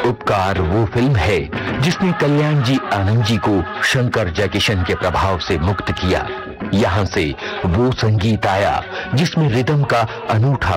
उपकार वो फिल्म है जिसने कल्याण जी आनंद जी को शंकर जयकिशन के प्रभाव से मुक्त किया। यहाँ से वो संगीत आया जिसमें रिदम का अनूठा